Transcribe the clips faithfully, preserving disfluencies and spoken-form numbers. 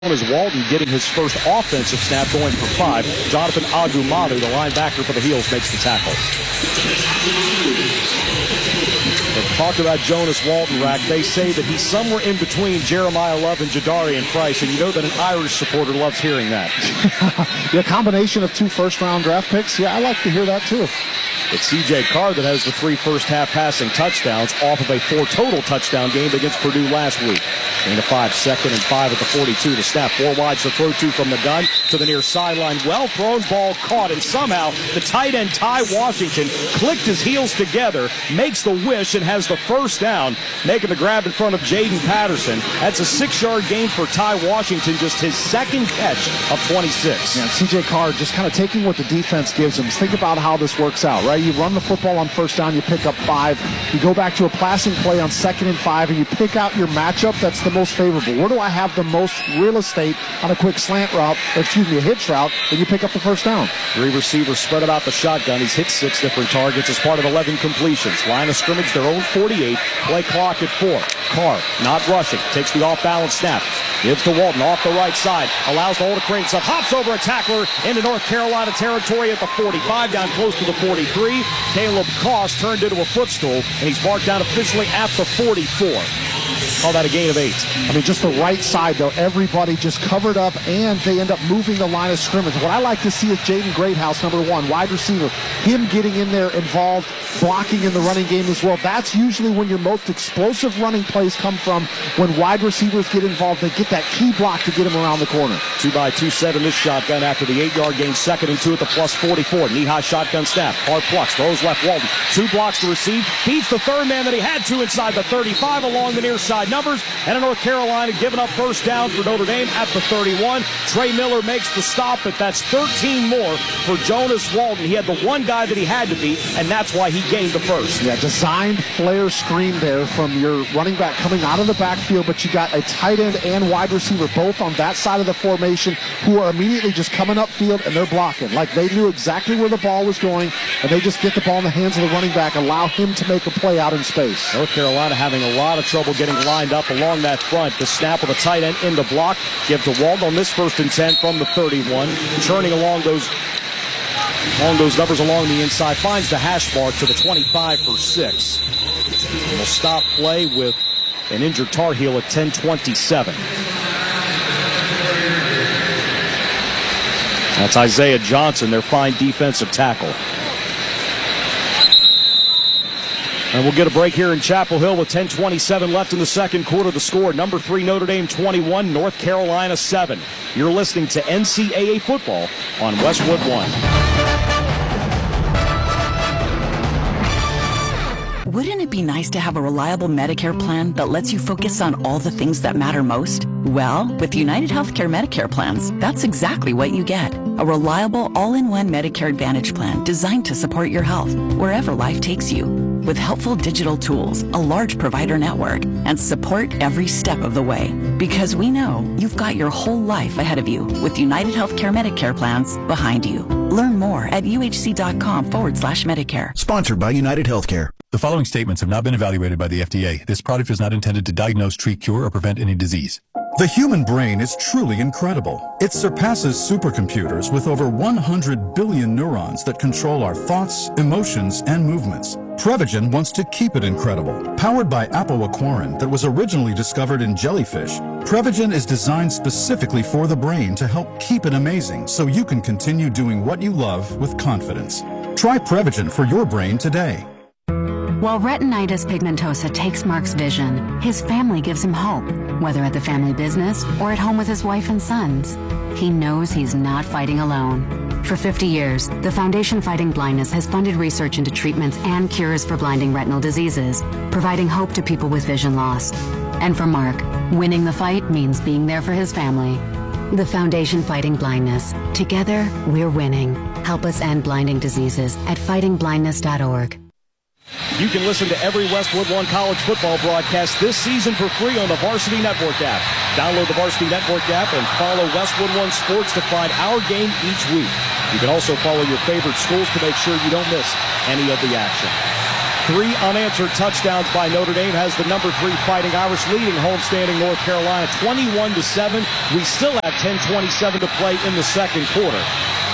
Is Walton getting his first offensive snap, going for five. Jonathan Agumadu, the linebacker for the Heels, makes the tackle. We've talked about Jonas Walton, Rack. They say that he's somewhere in between Jeremiah Love and Jadarian Price, and you know that an Irish supporter loves hearing that. Yeah, combination of two first-round draft picks. Yeah, I like to hear that, too. It's C J Carr that has the three first-half passing touchdowns off of a four-total touchdown game against Purdue last week. Gain of five, second and five at the forty-two to snap. Four wides to throw to from the gun to the near sideline. Well thrown, ball caught, and somehow the tight end Ty Washington clicked his heels together, makes the wish, and has the first down, making the grab in front of Jaden Patterson. That's a six-yard gain for Ty Washington, just his second catch of twenty-six. Yeah, C J Carr just kind of taking what the defense gives him. Think about how this works out, right? You run the football on first down, you pick up five. You go back to a passing play on second and five, and you pick out your matchup that's the most favorable. Where do I have the most real estate on a quick slant route, or excuse me, a hitch route, and you pick up the first down? Three receivers spread about the shotgun. He's hit six different targets as part of eleven completions. Line of scrimmage, their own forty-eight. Play clock at four. Carr, not rushing, takes the off-balance snap. Gives to Walton off the right side. Allows the hole to create some. Hops over a tackler into North Carolina territory at the forty-five, down close to the forty-three. Caleb Koss turned into a footstool, and he's marked down officially at the forty-four. Call that a gain of eight. I mean, just the right side, though. Everybody just covered up, and they end up moving the line of scrimmage. What I like to see is Jaden Greathouse, number one, wide receiver. Him getting in there involved, blocking in the running game as well. That's usually when your most explosive running plays come from, when wide receivers get involved. They get that key block to get him around the corner. Two by two set in this shotgun after the eight-yard gain, second and two at the plus forty-four. Knee-high shotgun snap. Hard plucks, throws left Walton. Two blocks to receive. Beats the third man that he had to inside the thirty-five along the near side numbers. And in North Carolina giving up first down for Notre Dame at the thirty-one. Trey Miller makes the stop, but that's thirteen more for Jonas Walton. He had the one guy that he had to beat, and that's why he gained the first. Yeah, designed flare screen there from your running back coming out of the backfield, but you got a tight end and wide receiver both on that side of the formation who are immediately just coming upfield, and they're blocking. Like they knew exactly where the ball was going, and they just get the ball in the hands of the running back, allow him to make a play out in space. North Carolina having a lot of trouble getting lined up along that front. The snap of a tight end in the block. Give to Walton on this first and ten from the thirty-one. Churning along those along those numbers along the inside. Finds the hash mark to the twenty-five for six. And will stop play with an injured Tar Heel at ten twenty-seven. That's Isaiah Johnson, their fine defensive tackle. And we'll get a break here in Chapel Hill with ten twenty-seven left in the second quarter. The score, number three Notre Dame twenty-one, North Carolina seven. You're listening to N C double A football on Westwood One. Wouldn't it be nice to have a reliable Medicare plan that lets you focus on all the things that matter most? Well, with United Healthcare Medicare plans, that's exactly what you get. A reliable, all-in-one Medicare Advantage plan designed to support your health wherever life takes you. With helpful digital tools, a large provider network, and support every step of the way. Because we know you've got your whole life ahead of you with United Healthcare Medicare plans behind you. Learn more at uhc.com forward slash Medicare. Sponsored by United Healthcare. The following statements have not been evaluated by the F D A. This product is not intended to diagnose, treat, cure, or prevent any disease. The human brain is truly incredible. It surpasses supercomputers with over one hundred billion neurons that control our thoughts, emotions, and movements. Prevagen wants to keep it incredible. Powered by apoaquarin that was originally discovered in jellyfish, Prevagen is designed specifically for the brain to help keep it amazing so you can continue doing what you love with confidence. Try Prevagen for your brain today. While retinitis pigmentosa takes Mark's vision, his family gives him hope, whether at the family business or at home with his wife and sons. He knows he's not fighting alone. For fifty years, the Foundation Fighting Blindness has funded research into treatments and cures for blinding retinal diseases, providing hope to people with vision loss. And for Mark, winning the fight means being there for his family. The Foundation Fighting Blindness. Together, we're winning. Help us end blinding diseases at fighting blindness dot org. You can listen to every Westwood One college football broadcast this season for free on the Varsity Network app. Download the Varsity Network app and follow Westwood One Sports to find our game each week. You can also follow your favorite schools to make sure you don't miss any of the action. Three unanswered touchdowns by Notre Dame has the number three Fighting Irish leading homestanding North Carolina twenty-one to seven. We still have ten twenty-seven to play in the second quarter.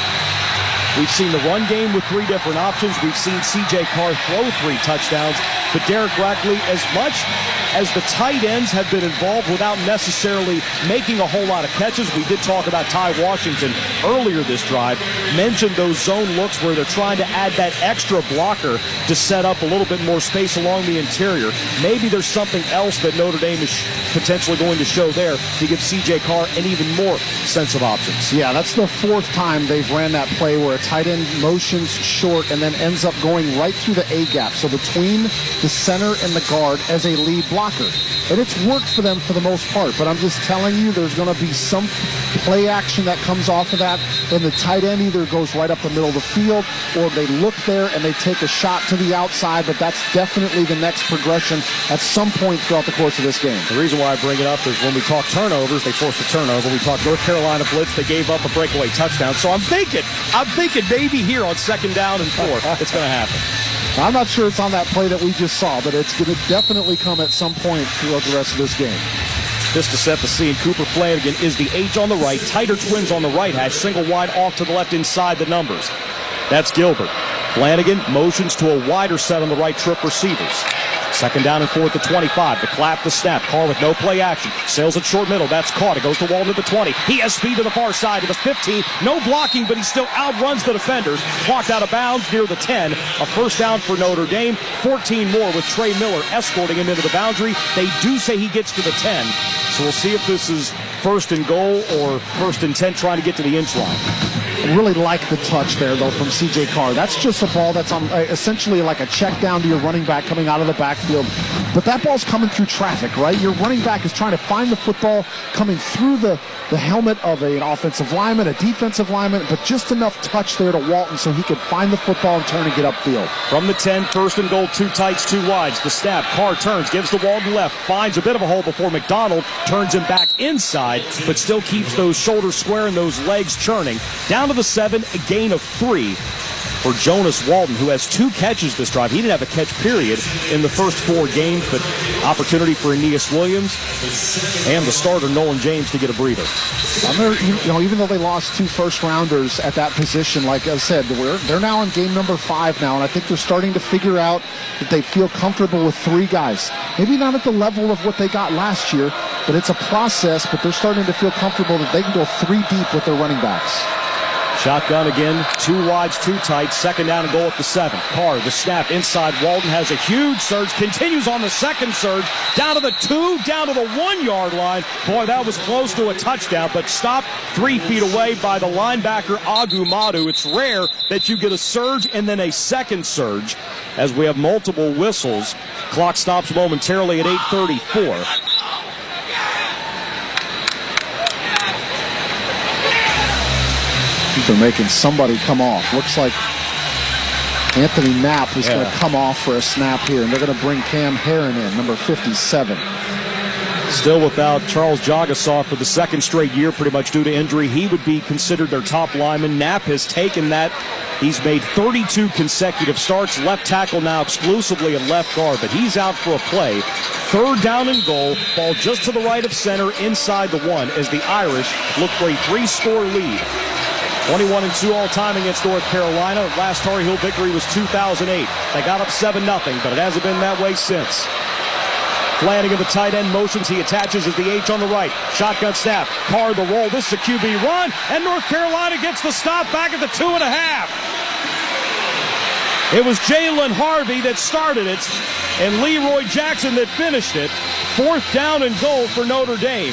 We've seen the run game with three different options. We've seen C J Carr throw three touchdowns. But Derek Brackley, as much as the tight ends have been involved without necessarily making a whole lot of catches, we did talk about Ty Washington earlier this drive, mentioned those zone looks where they're trying to add that extra blocker to set up a little bit more space along the interior. Maybe there's something else that Notre Dame is potentially going to show there to give C J Carr an even more sense of options. Yeah, that's the fourth time they've ran that play where a tight end motions short and then ends up going right through the A-gap, so between the center and the guard as a lead blocker. And it's worked for them for the most part, but I'm just telling you there's going to be some play action that comes off of that, and the tight end either goes right up the middle of the field or they look there and they take a shot to the outside, but that's definitely the next progression at some point throughout the course of this game. The reason why I bring it up is when we talk turnovers, they forced a turnover. We talk North Carolina blitz, they gave up a breakaway touchdown. So I'm thinking, I'm thinking maybe here on second down and four, it's going to happen. I'm not sure it's on that play that we just saw, but it's going to definitely come at some point throughout the rest of this game. Just to set the scene, Cooper Flanagan is the H on the right, tighter twins on the right hash, single wide off to the left inside the numbers. That's Gilbert. Flanagan motions to a wider set on the right, trip receivers. Second down and four at the twenty-five. The clap, the snap. Carr with no play action. Sails it short middle. That's caught. It goes to Walden at the twenty. He has speed to the far side to the fifteen. No blocking, but he still outruns the defenders. Clocked out of bounds near the ten. A first down for Notre Dame. fourteen more with Trey Miller escorting him into the boundary. They do say he gets to the ten. So we'll see if this is first and goal or first and ten trying to get to the inch line. I really like the touch there, though, from C J Carr. That's just a ball that's on uh, essentially like a check down to your running back coming out of the backfield. But that ball's coming through traffic, right? Your running back is trying to find the football coming through the, the helmet of a, an offensive lineman, a defensive lineman, but just enough touch there to Walton so he could find the football and turn and get upfield. From the ten, first and goal, two tights, two wides. The snap, Carr turns, gives to Walton left, finds a bit of a hole before McDonald turns him back inside, but still keeps those shoulders square and those legs churning. Down to the seven, a gain of three for Jonas Walton, who has two catches this drive. He didn't have a catch, period, in the first four games, but opportunity for Aeneas Williams and the starter, Nolan James, to get a breather. You know, even though they lost two first-rounders at that position, like I said, they're, they're now in game number five now, and I think they're starting to figure out that they feel comfortable with three guys. Maybe not at the level of what they got last year, but it's a process, but they're starting to feel comfortable that they can go three deep with their running backs. Shotgun again, two wides, two tights, second down and goal at the seven. Carr, the snap inside. Walton has a huge surge, continues on the second surge, down to the two, down to the one-yard line. Boy, that was close to a touchdown, but stopped three feet away by the linebacker, Agumadu. It's rare that you get a surge and then a second surge, as we have multiple whistles. Clock stops momentarily at eight thirty-four. They're making somebody come off. Looks like Anthony Knapp is yeah. going to come off for a snap here, and they're going to bring Cam Herron in, number fifty-seven. Still without Charles Jagasaw for the second straight year, pretty much due to injury. He would be considered their top lineman. Knapp has taken that. He's made thirty-two consecutive starts. Left tackle now exclusively at left guard, but he's out for a play. Third down and goal. Ball just to the right of center inside the one as the Irish look for a three-score lead. twenty-one and two all-time against North Carolina. Last Tar Heel victory was two thousand eight. They got up seven nothing, but it hasn't been that way since. Flanagan, the tight end, motions. He attaches as the H on the right. Shotgun snap. Carr the roll. This is a Q B run, and North Carolina gets the stop back at the two and a half. It was Jalen Harvey that started it, and Leroy Jackson that finished it. Fourth down and goal for Notre Dame.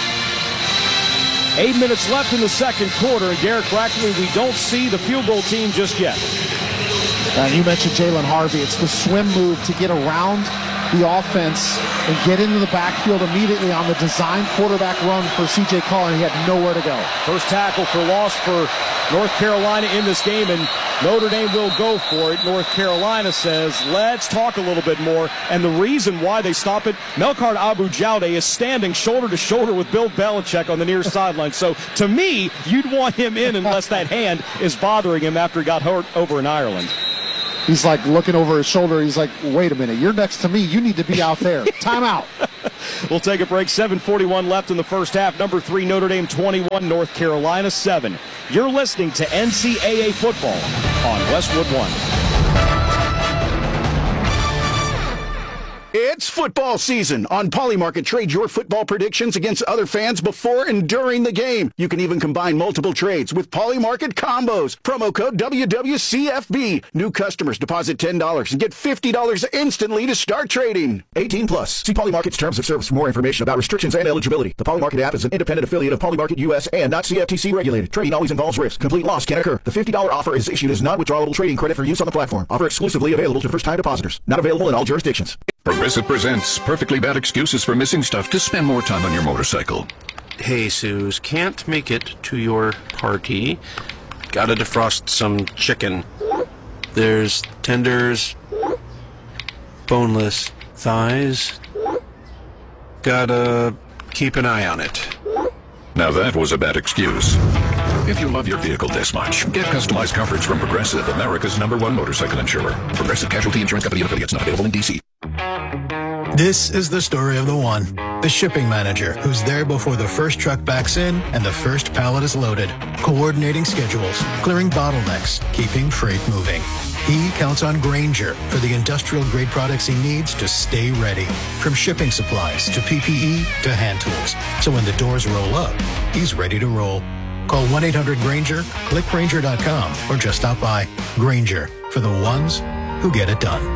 Eight minutes left in the second quarter, and Derek Brackley, we don't see the field goal team just yet. And you mentioned Jalen Harvey. It's the swim move to get around the offense and get into the backfield immediately on the design quarterback run for C J Carr, and he had nowhere to go. First tackle for loss for North Carolina in this game, and Notre Dame will go for it. North Carolina says, let's talk a little bit more. And the reason why they stop it, Melkart Abu-Jaude is standing shoulder to shoulder with Bill Belichick on the near sideline. So to me, you'd want him in unless that hand is bothering him after he got hurt over in Ireland. He's like looking over his shoulder. He's like, wait a minute, you're next to me. You need to be out there. Timeout. We'll take a break. seven forty-one left in the first half. Number three, Notre Dame twenty-one, North Carolina seven. You're listening to N C double A football on Westwood One. It's football season. On Polymarket, trade your football predictions against other fans before and during the game. You can even combine multiple trades with Polymarket combos. Promo code W W C F B. New customers deposit ten dollars and get fifty dollars instantly to start trading. eighteen plus. See Polymarket's terms of service for more information about restrictions and eligibility. The Polymarket app is an independent affiliate of Polymarket U S and not C F T C regulated. Trading always involves risk. Complete loss can occur. The fifty dollars offer is issued as non-withdrawable trading credit for use on the platform. Offer exclusively available to first-time depositors. Not available in all jurisdictions. Progressive presents perfectly bad excuses for missing stuff to spend more time on your motorcycle. Hey, Suze, can't make it to your party. Gotta defrost some chicken. There's tenders, boneless thighs. Gotta keep an eye on it. Now that was a bad excuse. If you love your vehicle this much, get customized coverage from Progressive, America's number one motorcycle insurer. Progressive Casualty Insurance Company and affiliates, not available in D C. This is the story of the one, the shipping manager who's there before the first truck backs in and the first pallet is loaded, coordinating schedules, clearing bottlenecks, keeping freight moving. He counts on Grainger for the industrial-grade products he needs to stay ready, from shipping supplies to P P E to hand tools. So when the doors roll up, he's ready to roll. Call one eight hundred Grainger, click Grainger dot com, or just stop by. Grainger, for the ones who get it done.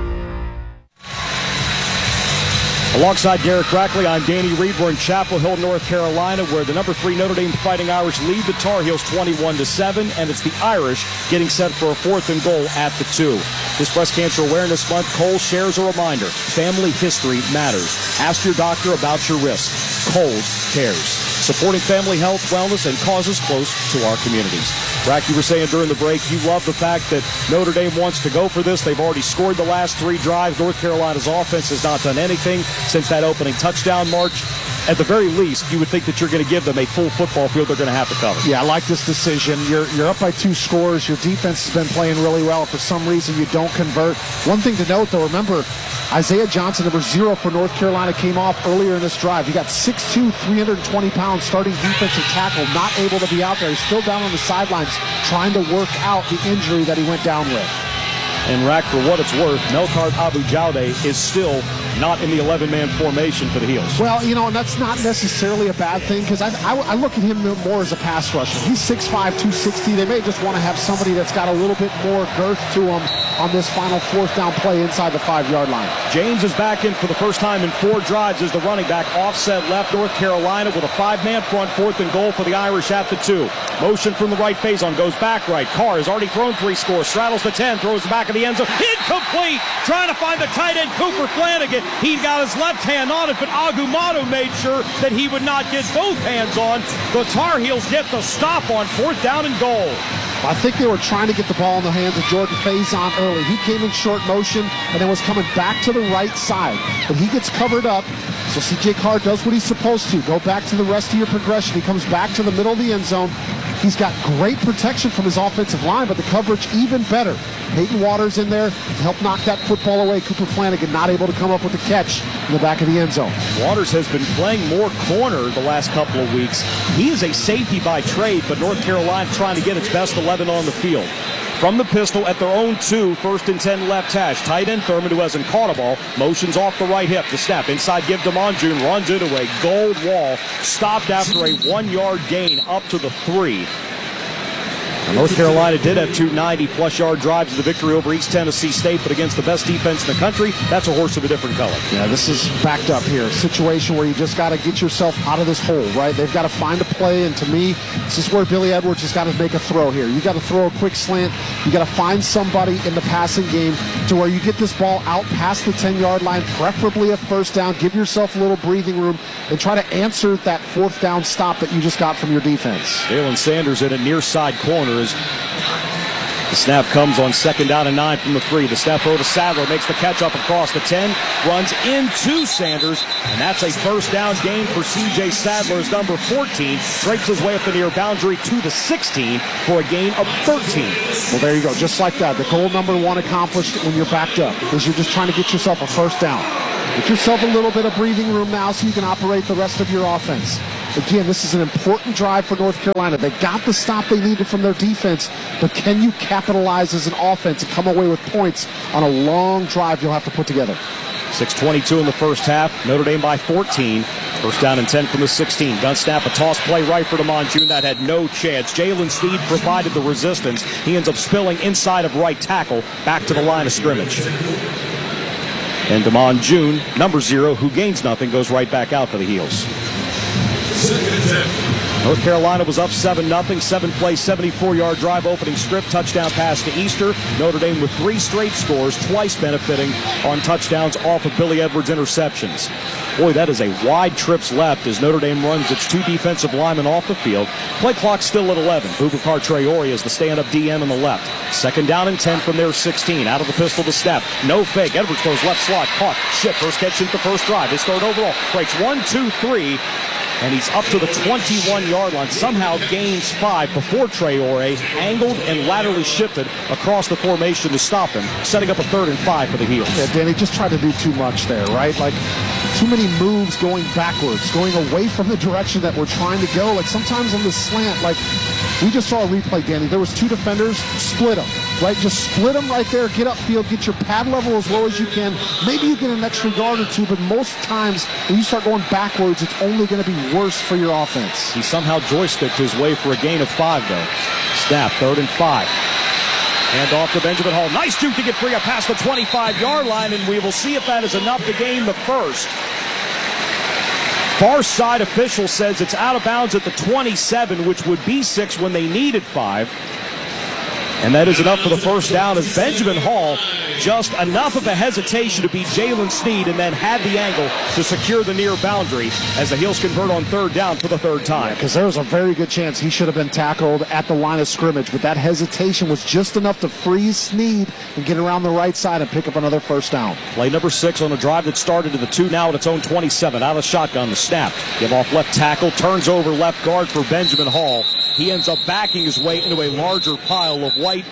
Alongside Derek Brackley, I'm Danny Reed. We're in Chapel Hill, North Carolina, where the number three Notre Dame Fighting Irish lead the Tar Heels twenty-one to seven, and it's the Irish getting set for a fourth and goal at the two. This Breast Cancer Awareness Month, Kohl's shares a reminder: family history matters. Ask your doctor about your risk. Kohl's cares. Supporting family health, wellness, and causes close to our communities. Brack, you were saying during the break you love the fact that Notre Dame wants to go for this. They've already scored the last three drives. North Carolina's offense has not done anything since that opening touchdown march. At the very least, you would think that you're going to give them a full football field they're going to have to cover. Yeah, I like this decision. You're you're up by two scores. Your defense has been playing really well. For some reason, you don't convert. One thing to note, though, remember, Isaiah Johnson, number zero for North Carolina, came off earlier in this drive. He got six two, three hundred twenty pounds, starting defensive tackle, not able to be out there. He's still down on the sidelines trying to work out the injury that he went down with. And Rack, for what it's worth, Melkart Abu-Jaude is still not in the eleven-man formation for the Heels. Well, you know, and that's not necessarily a bad thing, because I, I, I look at him more as a pass rusher. He's six five, two sixty. They may just want to have somebody that's got a little bit more girth to him on this final fourth down play inside the five-yard line. James is back in for the first time in four drives as the running back, offset left. North Carolina with a five-man front, fourth and goal for the Irish at the two. Motion from the right phase on, goes back right. Carr has already thrown three scores, straddles the ten, throws the back of the end zone. Incomplete! Trying to find the tight end, Cooper Flanagan. He got his left hand on it, but Agumado made sure that he would not get both hands on. The Tar Heels get the stop on fourth down and goal. I think they were trying to get the ball in the hands of Jordan Faison early. He came in short motion and then was coming back to the right side. But he gets covered up, so C J Carr does what he's supposed to. Go back to the rest of your progression. He comes back to the middle of the end zone. He's got great protection from his offensive line, but the coverage even better. Peyton Waters in there to help knock that football away. Cooper Flanagan not able to come up with a catch in the back of the end zone. Waters has been playing more corner the last couple of weeks. He is a safety by trade, but North Carolina trying to get its best eleven on the field. From the pistol at their own two, first and ten left hash. Tight end Thurman, who hasn't caught a ball, motions off the right hip. The snap inside, give to Monjun, runs into a gold wall, stopped after a one-yard gain up to the three. North Carolina did have two ninety-plus yard drives in the victory over East Tennessee State, but against the best defense in the country, that's a horse of a different color. Yeah, this is backed up here. A situation where you just got to get yourself out of this hole, right? They've got to find a play, and to me, this is where Billy Edwards has got to make a throw here. You got to throw a quick slant. You got to find somebody in the passing game to where you get this ball out past the ten-yard line, preferably a first down. Give yourself a little breathing room and try to answer that fourth down stop that you just got from your defense. Jalen Sanders in a near side corner is The snap comes on second down and nine from the three. The snap throw to Sadler, makes the catch up across the ten, runs into Sanders, and that's a first down gain for C J Sadler as number fourteen breaks his way up the near boundary to the sixteen for a gain of thirteen. Well, there you go. Just like that. The goal number one accomplished when you're backed up is you're just trying to get yourself a first down. Get yourself a little bit of breathing room now so you can operate the rest of your offense. Again, this is an important drive for North Carolina. They got the stop they needed from their defense, but can you capitalize as an offense and come away with points on a long drive you'll have to put together? six twenty-two in the first half. Notre Dame by fourteen. First down and ten from the sixteen. Gun snap, a toss play right for DeMond That had no chance. Jalen Sneed provided the resistance. He ends up spilling inside of right tackle back to the line of scrimmage. And DeMond June, number zero, who gains nothing, goes right back out for the Heels. North Carolina was up seven nothing, seven-play, seventy-four-yard drive opening script, touchdown pass to Easter. Notre Dame with three straight scores, twice benefiting on touchdowns off of Billy Edwards' interceptions. Boy, that is a wide trips left as Notre Dame runs its two defensive linemen off the field. Play clock still at eleven. Boubacar Traore is the stand-up D M on the left. Second down and ten from their sixteen. Out of the pistol to Steph. No fake. Edwards goes left slot. Caught. Ship. First catch in the first drive. His third overall. Breaks one, two, three. And he's up to the twenty-one-yard line. Somehow gains five before Traore angled and laterally shifted across the formation to stop him, setting up a third and five for the Heels. Yeah, Danny just tried to do too much there, right? Like, too many moves going backwards, going away from the direction that we're trying to go. Like, sometimes on the slant, like, we just saw a replay, Danny. There was two defenders, split them, right? Just split them right there, get upfield, get your pad level as low as you can. Maybe you get an extra yard or two, but most times when you start going backwards, it's only going to be worse for your offense. He somehow joysticked his way for a gain of five, though. Snap, third and five. Hand off to Benjamin Hall. Nice juke to get free up past the twenty-five-yard line, and we will see if that is enough to gain the first. Far side official says it's out of bounds at the twenty-seven, which would be six when they needed five. And that is enough for the first down as Benjamin Hall, just enough of a hesitation to beat Jalen Sneed and then had the angle to secure the near boundary as the Heels convert on third down for the third time. Because yeah, there was a very good chance he should have been tackled at the line of scrimmage, but that hesitation was just enough to freeze Sneed and get around the right side and pick up another first down. Play number six on a drive that started to the two, now at its own twenty-seven. Out of shotgun, the snap. Give off left tackle, turns over left guard for Benjamin Hall. He ends up backing his way into a larger pile of white.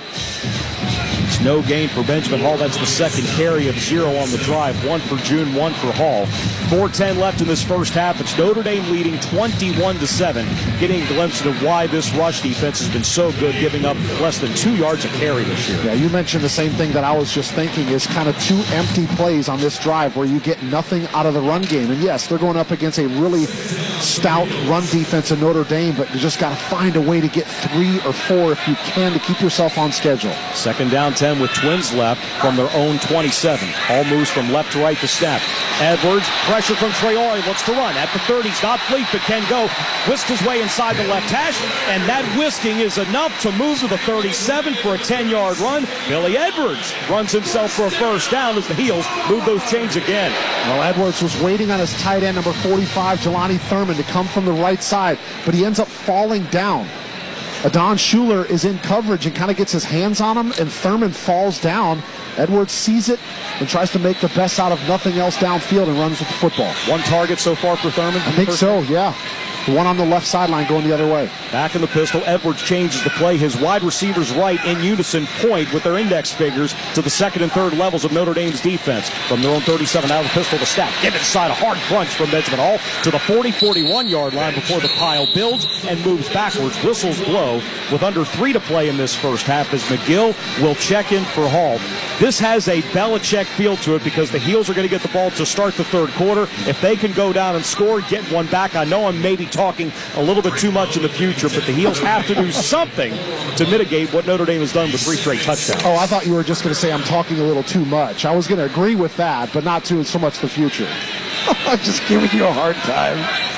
It's no gain for Benjamin Hall. That's the second carry of zero on the drive. One for June, one for Hall. four ten left in this first half. It's Notre Dame leading twenty-one to seven. Getting a glimpse into why this rush defense has been so good, giving up less than two yards a carry this year. Yeah, you mentioned the same thing that I was just thinking is kind of two empty plays on this drive where you get nothing out of the run game. And yes, they're going up against a really stout run defense in Notre Dame, but you just got to find a way to get three or four if you can to keep yourself on schedule. Second down ten with twins left from their own twenty-seven. Hall moves from left to right to snap. Edwards, pressure from Traore, looks to run. At the thirty, he's not fleet, but can go. Whisked his way inside the left hash, and that whisking is enough to move to the thirty-seven for a ten-yard run. Billy Edwards runs himself for a first down as the Heels move those chains again. Well, Edwards was waiting on his tight end, number forty-five, Jelani Thurman, to come from the right side, but he ends up falling down. Adon Schuler is in coverage and kind of gets his hands on him, and Thurman falls down. Edwards sees it and tries to make the best out of nothing else downfield and runs with the football. One target so far for Thurman? I think so, yeah. The one on the left sideline going the other way. Back in the pistol, Edwards changes the play. His wide receivers right in unison point with their index fingers to the second and third levels of Notre Dame's defense. From their own thirty-seven, out of the pistol to Stack. Get inside, a hard crunch from Benjamin Hall to the forty, forty-one-yard line before the pile builds and moves backwards. Whistles blow with under three to play in this first half as McGill will check in for Hall. This has a Belichick feel to it because the Heels are going to get the ball to start the third quarter. If they can go down and score, get one back. I know I'm maybe talking a little bit too much in the future, but the Heels have to do something to mitigate what Notre Dame has done with three straight touchdowns. Oh, I thought you were just going to say I'm talking a little too much. I was going to agree with that, but not too so much the future. I'm just giving you a hard time.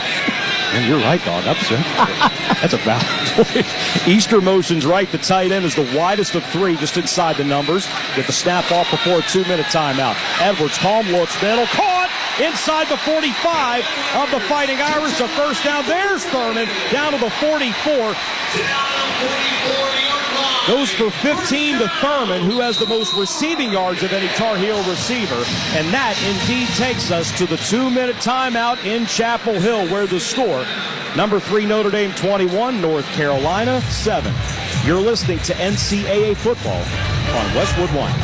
And you're right, dog. Upset. That's a valid point. Easter motions right. The tight end is the widest of three, just inside the numbers. Get the snap off before a two-minute timeout. Edwards, calm looks, middle, caught inside the forty-five of the Fighting Irish. A first down. There's Thurman down to the forty-four. Down the forty-four-yard line. Goes for fifteen to Thurman, who has the most receiving yards of any Tar Heel receiver. And that indeed takes us to the two-minute timeout in Chapel Hill, where the score, number three Notre Dame twenty-one, North Carolina seven. You're listening to N C double A football on Westwood One.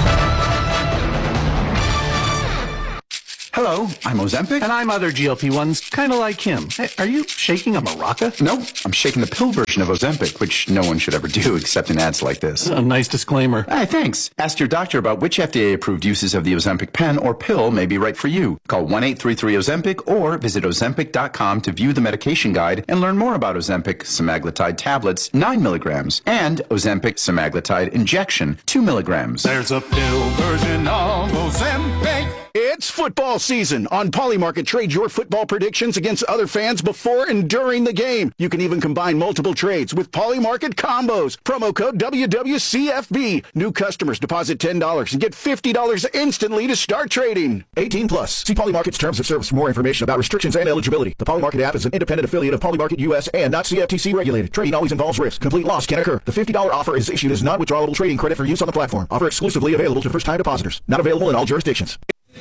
Hello, I'm Ozempic. And I'm other G L P ones, kind of like him. Hey, are you shaking a maraca? No, I'm shaking the pill version of Ozempic, which no one should ever do except in ads like this. A nice disclaimer. Hey, thanks. Ask your doctor about which F D A-approved uses of the Ozempic pen or pill may be right for you. Call one eight three three Ozempic or visit ozempic dot com to view the medication guide and learn more about Ozempic semaglutide tablets, nine milligrams, and Ozempic semaglutide injection, two milligrams. There's a pill version of Ozempic. It's football season. On Polymarket, trade your football predictions against other fans before and during the game. You can even combine multiple trades with Polymarket combos. Promo code W W C F B. New customers deposit ten dollars and get fifty dollars instantly to start trading. eighteen plus. See Polymarket's terms of service for more information about restrictions and eligibility. The Polymarket app is an independent affiliate of Polymarket U S and not C F T C regulated. Trading always involves risk. Complete loss can occur. The fifty dollars offer is issued as non-withdrawable trading credit for use on the platform. Offer exclusively available to first-time depositors. Not available in all jurisdictions.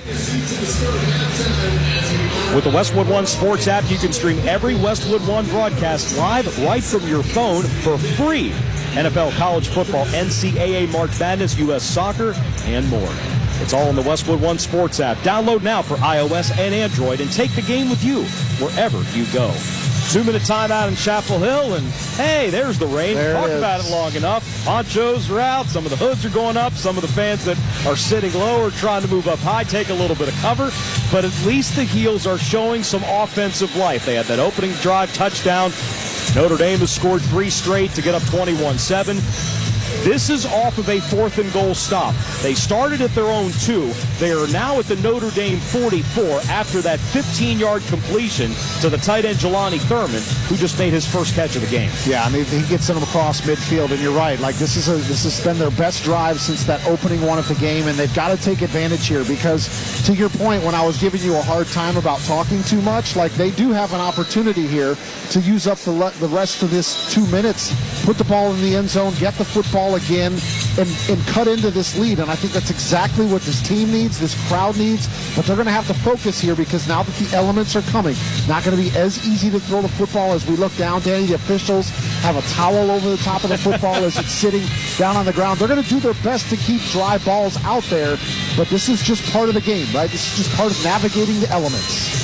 With the Westwood One Sports app, you can stream every Westwood One broadcast live right from your phone for free. N F L, college football, N C double A, March Madness, U S soccer, and more. It's all in the Westwood One Sports app. Download now for iOS and Android and take the game with you wherever you go. Two-minute timeout in Chapel Hill, and hey, there's the rain. There Talked it about it long enough. Ponchos are out. Some of the hoods are going up. Some of the fans that are sitting low are trying to move up high, take a little bit of cover. But at least the Heels are showing some offensive life. They had that opening drive touchdown. Notre Dame has scored three straight to get up twenty-one seven. This is off of a fourth and goal stop. They started at their own two. They are now at the Notre Dame forty-four after that fifteen-yard completion to the tight end Jelani Thurman, who just made his first catch of the game. Yeah, I mean, he gets them across midfield, and you're right. Like, this is a, this has been their best drive since that opening one of the game, and they've got to take advantage here because, to your point, when I was giving you a hard time about talking too much, like, they do have an opportunity here to use up the, le- the rest of this two minutes, put the ball in the end zone, get the football again, and, and cut into this lead. And I think that's exactly what this team needs, this crowd needs. But they're going to have to focus here because now that the elements are coming, not going to be as easy to throw the football as we look down. Danny, the officials have a towel over the top of the football as it's sitting down on the ground. They're going to do their best to keep dry balls out there, but this is just part of the game, right? This is just part of navigating the elements.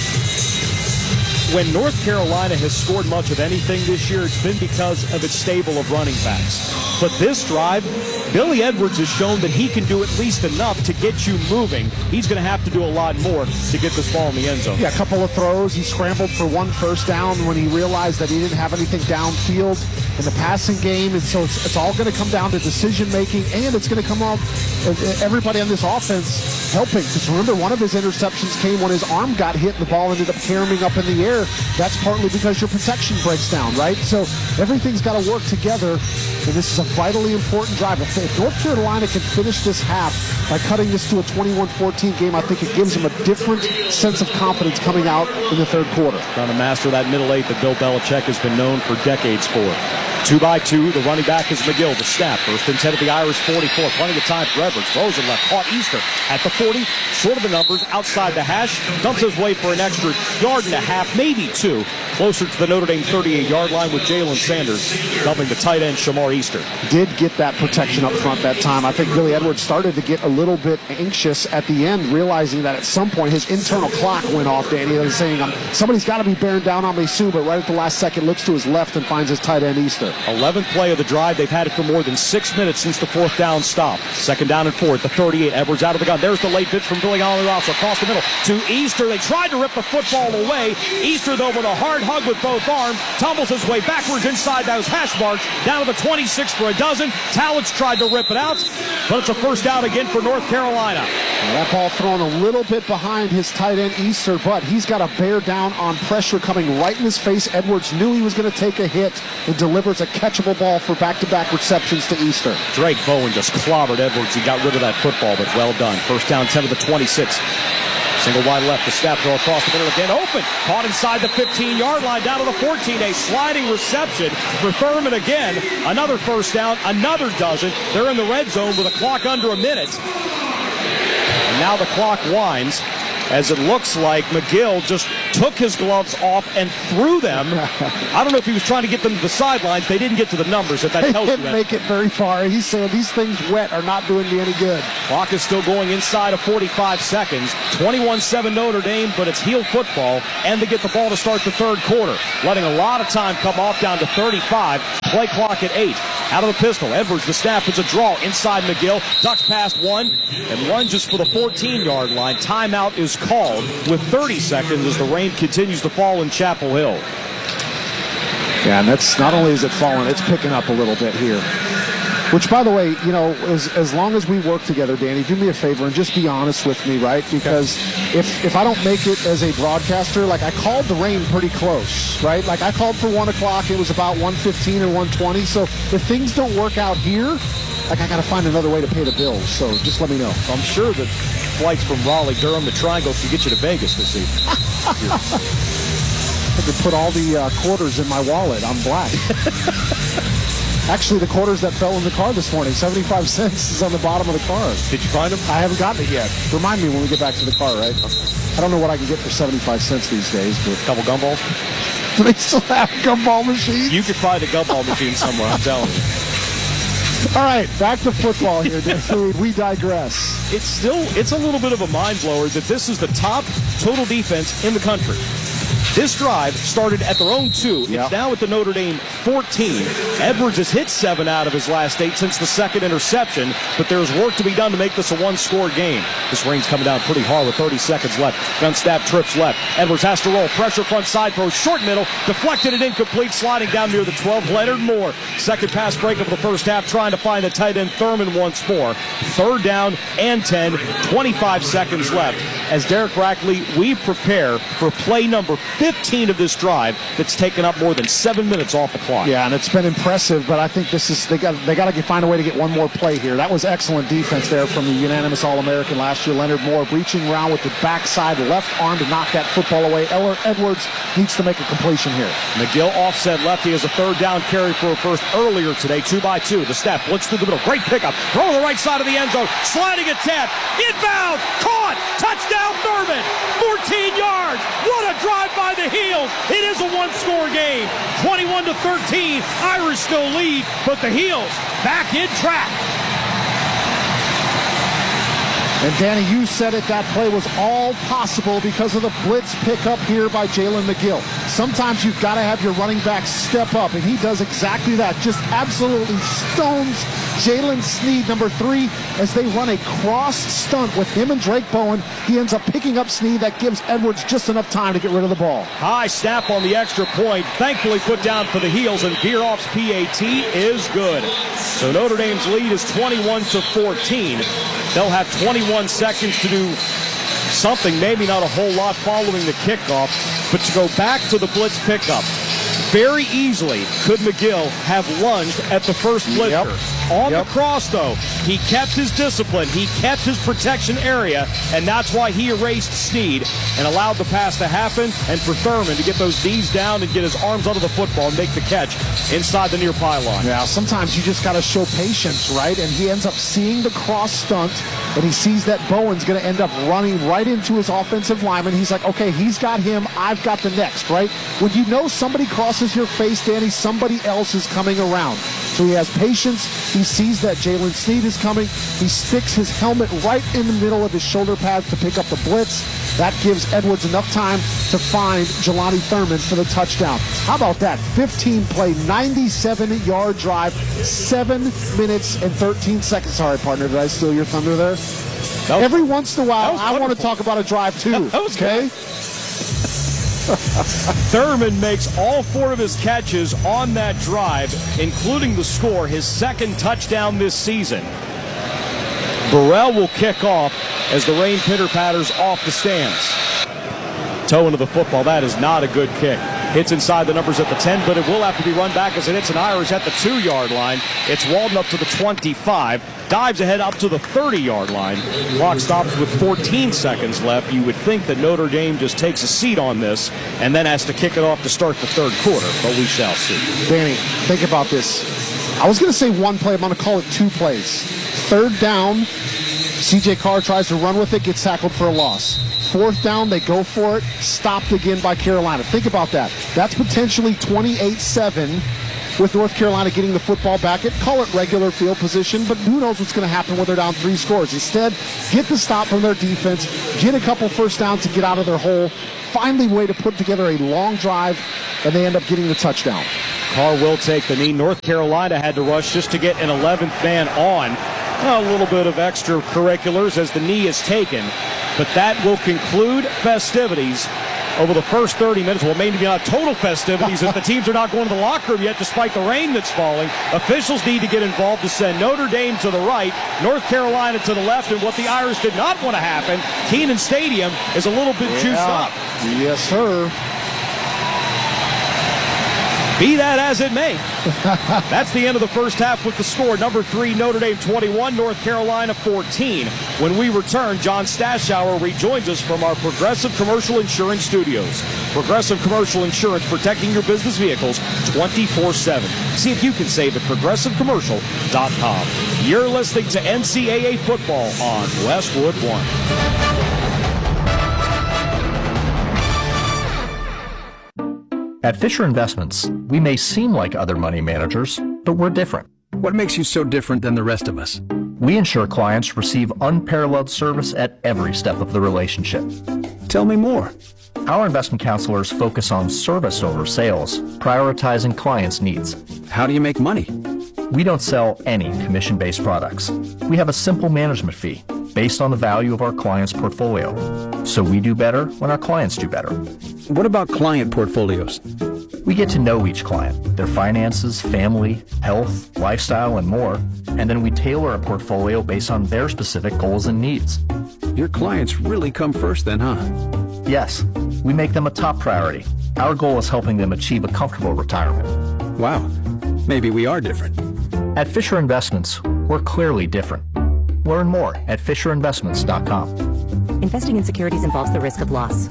When North Carolina has scored much of anything this year, it's been because of its stable of running backs. But this drive, Billy Edwards has shown that he can do at least enough to get you moving. He's going to have to do a lot more to get this ball in the end zone. Yeah, a couple of throws. He scrambled for one first down when he realized that he didn't have anything downfield in the passing game. And so it's, it's all going to come down to decision-making, and it's going to come up everybody on this offense helping. Because remember, one of his interceptions came when his arm got hit and the ball ended up carrying up in the air. That's partly because your protection breaks down, right? So everything's got to work together, and this is a vitally important drive. If, if North Carolina can finish this half by cutting this to a twenty-one fourteen game, I think it gives them a different sense of confidence coming out in the third quarter. Trying to master that middle eight that Bill Belichick has been known for decades for. Two by two, the running back is McGill. The snap, first and ten at the Irish forty-four. Plenty of time for Edwards. Throws it left, caught Easter at the forty. Short of the numbers, outside the hash. Dumps his way for an extra yard and a half, maybe two. Closer to the Notre Dame thirty-eight-yard line with Jalen Sanders dumping the tight end Shamar Easter. Did get that protection up front that time. I think Billy Edwards started to get a little bit anxious at the end, realizing that at some point his internal clock went off, Danny. He was saying, um, somebody's got to be bearing down on me soon, but right at the last second looks to his left and finds his tight end Easter. eleventh play of the drive. They've had it for more than six minutes since the fourth down stop. Second down and four at the thirty-eight. Edwards out of the gun. There's the late pitch from Billy Ross across the middle to Easter. They tried to rip the football away. Easter, though, with a hard hug with both arms, tumbles his way backwards inside those hash marks, down to the twenty-six for a dozen. Talents tried to rip it out, but it's a first down again for North Carolina. That ball thrown a little bit behind his tight end, Easter, but he's got to bear down on pressure coming right in his face. Edwards knew he was going to take a hit and delivers a catchable ball for back-to-back receptions to Easter. Drake Bowen just clobbered Edwards. He got rid of that football, but well done. First down, ten of the twenty-six. Single wide left, the snap throw across the middle again. Open, caught inside the fifteen-yard line, down to the fourteen. A sliding reception for Thurman again. Another first down, another dozen. They're in the red zone with a clock under a minute. And now the clock winds as it looks like McGill just took his gloves off and threw them. I don't know if he was trying to get them to the sidelines. They didn't get to the numbers, if that they tells you that. Didn't make it very far. He's saying these things wet are not doing me any good. Clock is still going inside of forty-five seconds. twenty-one seven Notre Dame, but it's heel football, and they get the ball to start the third quarter. Letting a lot of time come off down to thirty-five. Play clock at eight. Out of the pistol, Edwards, the snap, it's a draw inside McGill. Ducks past one and lunges for the fourteen-yard line. Timeout is called with thirty seconds as the rain continues to fall in Chapel Hill. Yeah, and that's not only is it falling, it's picking up a little bit here. Which, by the way, you know, as, as long as we work together, Danny, do me a favor and just be honest with me, right? Because if if I don't make it as a broadcaster, like I called the rain pretty close, right? Like I called for one o'clock, it was about one fifteen or one twenty. So if things don't work out here, like I got to find another way to pay the bills. So just let me know. I'm sure that flights from Raleigh, Durham to Triangle can get you to Vegas this evening. I could put all the uh, quarters in my wallet. I'm black. Actually, the quarters that fell in the car this morning, seventy-five cents is on the bottom of the car. Did you find them? I haven't gotten it yet. Remind me when we get back to the car, right? I don't know what I can get for seventy-five cents these days, but a couple gumballs. Do they still have gumball machines? You could find a gumball machine somewhere, I'm telling you. All right, back to football here, dude. We digress. It's still, it's a little bit of a mind blower that this is the top total defense in the country. This drive started at their own two. Yep. It's now at the Notre Dame fourteen. Edwards has hit seven out of his last eight since the second interception, but there's work to be done to make this a one-score game. This rain's coming down pretty hard with thirty seconds left. Gun snap, trips left. Edwards has to roll. Pressure front side throw, short middle. Deflected and incomplete, sliding down near the twelve. Leonard Moore. Second pass breakup of the first half, trying to find the tight end Thurman once more. Third down and ten. twenty-five seconds left. As Derek Rackley, we prepare for play number fifteen of this drive that's taken up more than seven minutes off the clock. Yeah, and it's been impressive, but I think this is they got they got to find a way to get one more play here. That was excellent defense there from the unanimous All-American last year, Leonard Moore, reaching around with the backside left arm to knock that football away. Eller Edwards needs to make a completion here. McGill offset left. He has a third down carry for a first earlier today, two by two. The snap, blitz through the middle, great pickup, throw to the right side of the end zone, sliding attack, inbound, caught, touchdown Thurman, fourteen yards. What a drive by the Heels. It is a one-score game. twenty-one to thirteen. Irish still lead, but the Heels back in track. And Danny, you said it, that play was all possible because of the blitz pickup here by Jalen McGill. Sometimes you've got to have your running back step up, and he does exactly that. Just absolutely stones Jalen Snead, number three, as they run a cross stunt with him and Drake Bowen. He ends up picking up Snead. That gives Edwards just enough time to get rid of the ball. High snap on the extra point, thankfully put down for the Heels, and Bieroff's P A T is good. So Notre Dame's lead is twenty-one to fourteen. They'll have twenty-one seconds to do something, maybe not a whole lot following the kickoff, but to go back to the blitz pickup. Very easily could McGill have lunged at the first blitzer. Yep. On yep. the cross, though, he kept his discipline. He kept his protection area, and that's why he erased Snead and allowed the pass to happen, and for Thurman to get those knees down and get his arms under the football and make the catch inside the near pylon. Yeah, sometimes you just got to show patience, right? And he ends up seeing the cross stunt, and he sees that Bowen's going to end up running right into his offensive lineman. He's like, okay, he's got him. I've got the next, right? When you know somebody crosses your face, Danny, somebody else is coming around. So he has patience. He sees that Jalen Snead is coming. He sticks his helmet right in the middle of his shoulder pads to pick up the blitz. That gives Edwards enough time to find Jelani Thurman for the touchdown. How about that? fifteen play, ninety-seven yard drive, seven minutes and thirteen seconds. Sorry, partner, did I steal your thunder there? Was, Every once in a while, I want to talk about a drive too. That was okay? Thurman makes all four of his catches on that drive, including the score, his second touchdown this season. Burrell will kick off. as the rain pitter-patters off the stands. Toe into the football. That is not a good kick. Hits inside the numbers at the ten, but it will have to be run back as it hits an Irish at the two-yard line. It's Walden up to the twenty-five. Dives ahead up to the thirty-yard line. Clock stops with fourteen seconds left. You would think that Notre Dame just takes a seat on this and then has to kick it off to start the third quarter, but we shall see. Danny, think about this. I was going to say one play. I'm going to call it two plays. Third down, C J Carr tries to run with it, gets tackled for a loss. Fourth down, they go for it, stopped again by Carolina. Think about that. That's potentially twenty-eight seven with North Carolina getting the football back at, call it regular field position, but who knows what's going to happen when they're down three scores. Instead, get the stop from their defense, get a couple first downs to get out of their hole, finally way to put together a long drive, and they end up getting the touchdown. Carr will take the knee. North Carolina had to rush just to get an eleventh man on. A little bit of extracurriculars as the knee is taken. But that will conclude festivities over the first thirty minutes. Well, maybe not total festivities if the teams are not going to the locker room yet despite the rain that's falling. Officials need to get involved to send Notre Dame to the right, North Carolina to the left, and what the Irish did not want to happen, Kenan Stadium is a little bit yeah. juiced up. Yes, sir. Be that as it may. That's the end of the first half with the score. Number three, Notre Dame twenty-one, North Carolina fourteen. When we return, John Stashower rejoins us from our Progressive Commercial Insurance Studios. Progressive Commercial Insurance, protecting your business vehicles twenty-four seven. See if you can save at progressive commercial dot com. You're listening to N C double A football on Westwood One. At Fisher Investments, we may seem like other money managers, but we're different. What makes you so different than the rest of us? We ensure clients receive unparalleled service at every step of the relationship. Tell me more. Our investment counselors focus on service over sales, prioritizing clients' needs. How do you make money? We don't sell any commission-based products. We have a simple management fee based on the value of our client's portfolio. So we do better when our clients do better. What about client portfolios? We get to know each client, their finances, family, health, lifestyle, and more, and then we tailor a portfolio based on their specific goals and needs. Your clients really come first then, huh? Yes, we make them a top priority. Our goal is helping them achieve a comfortable retirement. Wow, maybe we are different. At Fisher Investments, we're clearly different. Learn more at fisher investments dot com. Investing in securities involves the risk of loss.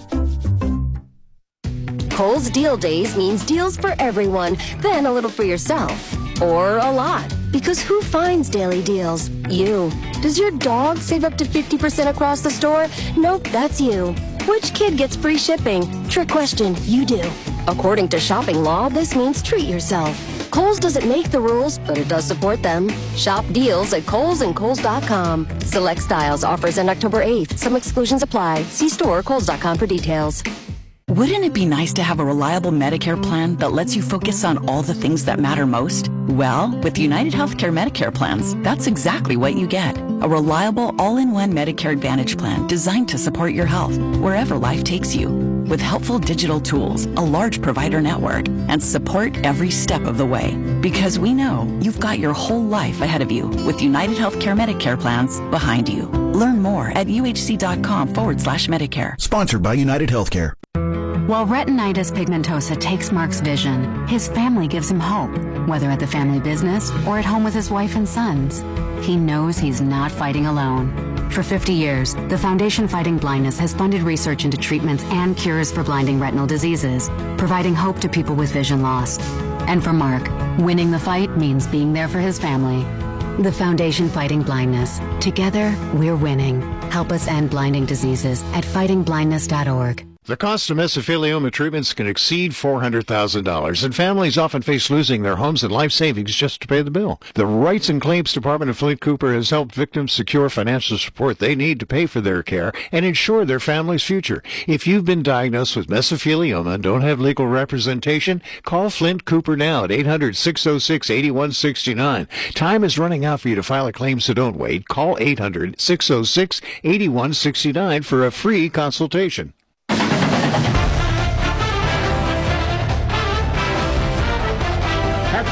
Kohl's Deal Days means deals for everyone, then a little for yourself. Or a lot. Because who finds daily deals? You. Does your dog save up to fifty percent across the store? Nope, that's you. Which kid gets free shipping? Trick question, you do. According to shopping law, this means treat yourself. Kohl's doesn't make the rules, but it does support them. Shop deals at Kohl's and Kohl's dot com. Select styles offers end October eighth. Some exclusions apply. See store Kohl's dot com for details. Wouldn't it be nice to have a reliable Medicare plan that lets you focus on all the things that matter most? Well, with United Healthcare Medicare plans, that's exactly what you get. A reliable all-in-one Medicare Advantage plan designed to support your health wherever life takes you. With helpful digital tools, a large provider network, and support every step of the way. Because we know you've got your whole life ahead of you with United Healthcare Medicare plans behind you. Learn more at uhc.com forward slash Medicare. Sponsored by United Healthcare. While retinitis pigmentosa takes Mark's vision, his family gives him hope, whether at the family business or at home with his wife and sons. He knows he's not fighting alone. For fifty years, the Foundation Fighting Blindness has funded research into treatments and cures for blinding retinal diseases, providing hope to people with vision loss. And for Mark, winning the fight means being there for his family. The Foundation Fighting Blindness. Together, we're winning. Help us end blinding diseases at fighting blindness dot org. The cost of mesothelioma treatments can exceed four hundred thousand dollars, and families often face losing their homes and life savings just to pay the bill. The Rights and Claims Department of Flint Cooper has helped victims secure financial support they need to pay for their care and ensure their family's future. If you've been diagnosed with mesothelioma and don't have legal representation, call Flint Cooper now at eight hundred, six oh six, eight one six nine. Time is running out for you to file a claim, so don't wait. Call eight hundred, six oh six, eight one six nine for a free consultation. Halftime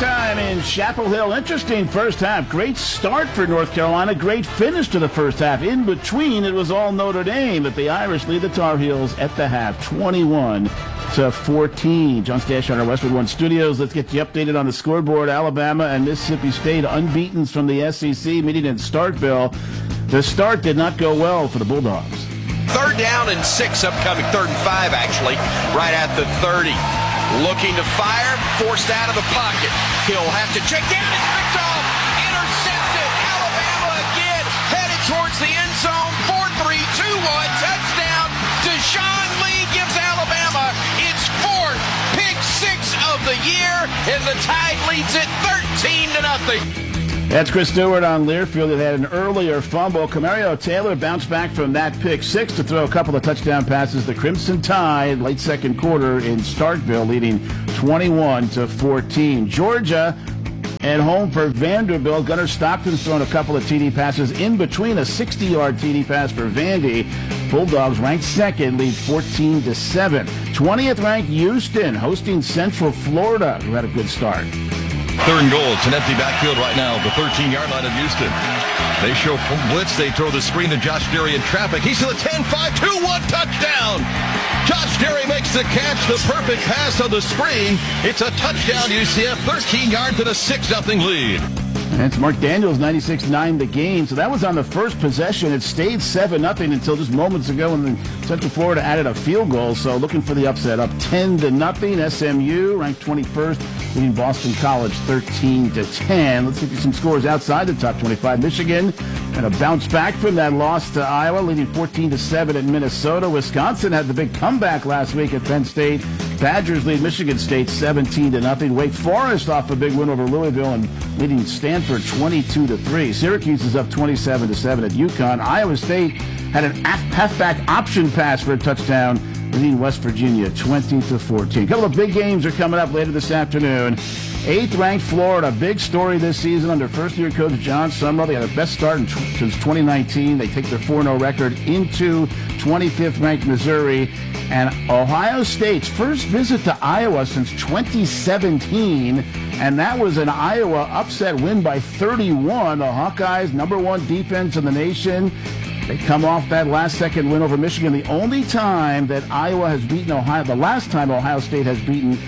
in Chapel Hill. Interesting first half. Great start for North Carolina. Great finish to the first half. In between, it was all Notre Dame, but the Irish lead the Tar Heels at the half, twenty-one to fourteen. John Stash on our Westwood One Studios. Let's get you updated on the scoreboard. Alabama and Mississippi State unbeaten from the S E C meeting in Starkville. The start did not go well for the Bulldogs. Third down and six upcoming. Third and five, actually, right at the thirty. Looking to fire, forced out of the pocket. He'll have to check down. It's picked off. Intercepted. Alabama again. Headed towards the end zone. four three two one. Touchdown. Deshaun Lee gives Alabama its fourth pick six of the year, and the Tide leads it thirteen to nothing. That's Chris Stewart on Learfield. It had an earlier fumble. Camario Taylor bounced back from that pick six to throw a couple of touchdown passes. The Crimson Tide, late second quarter in Starkville, leading twenty-one to fourteen. Georgia at home for Vanderbilt. Gunnar Stockton's thrown a couple of T D passes in between a sixty-yard T D pass for Vandy. Bulldogs ranked second, lead fourteen to seven. twentieth ranked Houston hosting Central Florida, who had a good start. Third and goal. It's an empty backfield right now. The thirteen-yard line of Houston. They show blitz. They throw the screen to Josh Derry in traffic. He's to the ten five two one touchdown. Josh Derry makes the catch. The perfect pass on the screen. It's a touchdown, U C F. thirteen yards and a six nothing lead. That's Mark Daniels, ninety-six nine the game. So that was on the first possession. It stayed seven nothing until just moments ago when Central Florida added a field goal. So looking for the upset, up ten to nothing. S M U ranked twenty-first, leading Boston College thirteen to ten. Let's give you some scores outside the top twenty-five. Michigan and a bounce back from that loss to Iowa, leading fourteen to seven at Minnesota. Wisconsin had the big comeback last week at Penn State. Badgers lead Michigan State seventeen to nothing. Wake Forest off a big win over Louisville and leading Stanford twenty-two to three. Syracuse is up twenty-seven to seven at UConn. Iowa State had an halfback option pass for a touchdown, leading West Virginia twenty to fourteen. A couple of big games are coming up later this afternoon. Eighth-ranked Florida, big story this season under first-year coach John Summerall. They had their best start in, since twenty nineteen. They take their four and oh record into twenty-fifth-ranked Missouri. And Ohio State's first visit to Iowa since twenty seventeen, and that was an Iowa upset win by thirty-one. The Hawkeyes, number one defense in the nation. They come off that last-second win over Michigan. The only time that Iowa has beaten Ohio, the last time Ohio State has beaten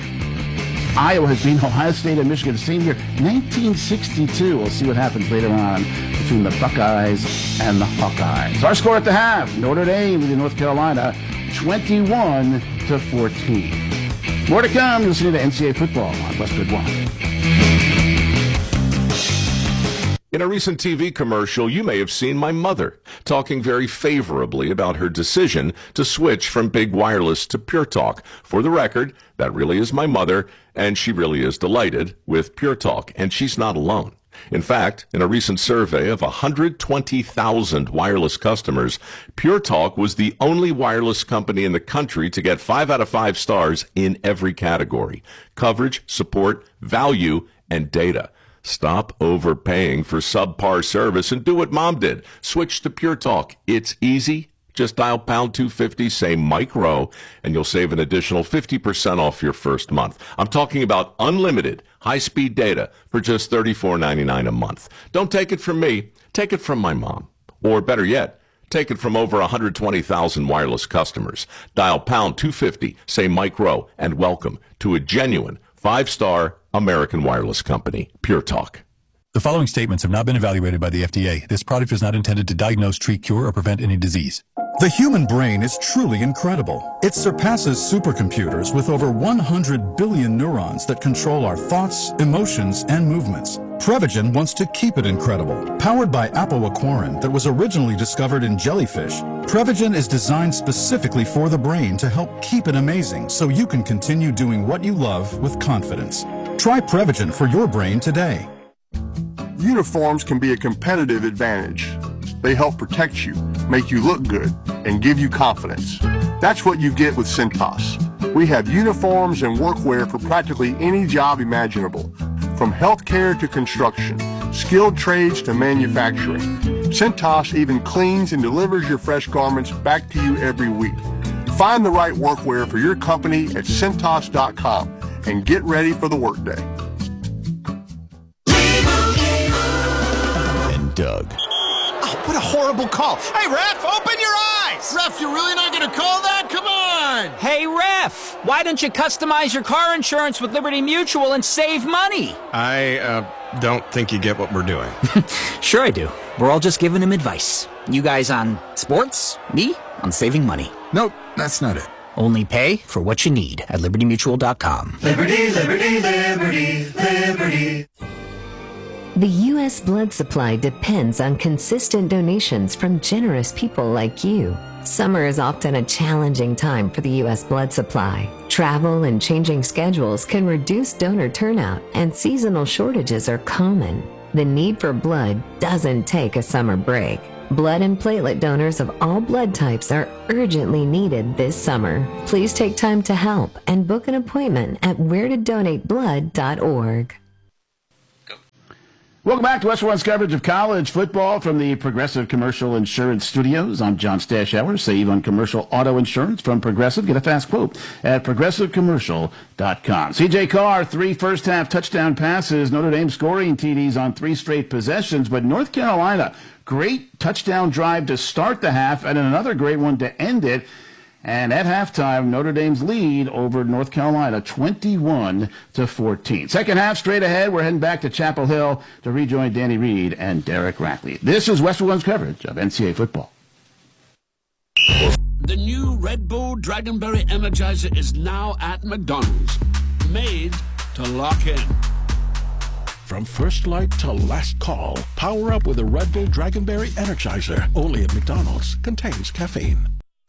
Iowa has beaten Ohio State and Michigan the same year, nineteen sixty-two. We'll see what happens later on between the Buckeyes and the Hawkeyes. Our score at the half, Notre Dame leading North Carolina twenty-one to fourteen. More to come. You're listening to N C double A football on Westwood One. In a recent T V commercial, you may have seen my mother talking very favorably about her decision to switch from Big Wireless to Pure Talk. For the record, that really is my mother, and she really is delighted with Pure Talk, and she's not alone. In fact, in a recent survey of one hundred twenty thousand wireless customers, Pure Talk was the only wireless company in the country to get five out of five stars in every category: coverage, support, value, and data. Stop overpaying for subpar service and do what Mom did. Switch to Pure Talk. It's easy. Just dial pound two fifty, say Mike Rowe, and you'll save an additional fifty percent off your first month. I'm talking about unlimited high-speed data for just thirty-four ninety-nine a month. Don't take it from me. Take it from my mom. Or better yet, take it from over one hundred twenty thousand wireless customers. Dial pound two fifty, say Mike Rowe, and welcome to a genuine five-star American wireless company, Pure Talk. The following statements have not been evaluated by the F D A. This product is not intended to diagnose, treat, cure, or prevent any disease. The human brain is truly incredible. It surpasses supercomputers with over one hundred billion neurons that control our thoughts, emotions, and movements. Prevagen wants to keep it incredible. Powered by apoaquarin that was originally discovered in jellyfish, Prevagen is designed specifically for the brain to help keep it amazing so you can continue doing what you love with confidence. Try Prevagen for your brain today. Uniforms can be a competitive advantage. They help protect you, make you look good, and give you confidence. That's what you get with Cintas. We have uniforms and workwear for practically any job imaginable, from healthcare to construction, skilled trades to manufacturing. Cintas even cleans and delivers your fresh garments back to you every week. Find the right workwear for your company at Cintas dot com and get ready for the workday. Doug. Oh, what a horrible call. Hey, ref, open your eyes! Ref, you're really not going to call that? Come on! Hey, ref, why don't you customize your car insurance with Liberty Mutual and save money? I, uh, don't think you get what we're doing. Sure I do. We're all just giving him advice. You guys on sports, me on saving money. Nope, that's not it. Only pay for what you need at liberty mutual dot com. Liberty, liberty, liberty, liberty. The U S blood supply depends on consistent donations from generous people like you. Summer is often a challenging time for the U S blood supply. Travel and changing schedules can reduce donor turnout, and seasonal shortages are common. The need for blood doesn't take a summer break. Blood and platelet donors of all blood types are urgently needed this summer. Please take time to help and book an appointment at where to donate blood dot org. Welcome back to Western One's coverage of college football from the Progressive Commercial Insurance Studios. I'm John Stashower. Save on commercial auto insurance from Progressive. Get a fast quote at progressive commercial dot com. C J Carr, three first-half touchdown passes. Notre Dame scoring T Ds on three straight possessions. But North Carolina, great touchdown drive to start the half and another great one to end it. And at halftime, Notre Dame's lead over North Carolina, twenty-one to fourteen. Second half, straight ahead, we're heading back to Chapel Hill to rejoin Danny Reed and Derek Rackley. This is Western One's coverage of N C double A football. The new Red Bull Dragonberry Energizer is now at McDonald's, made to lock in. From first light to last call, power up with a Red Bull Dragonberry Energizer. Only at McDonald's. Contains caffeine.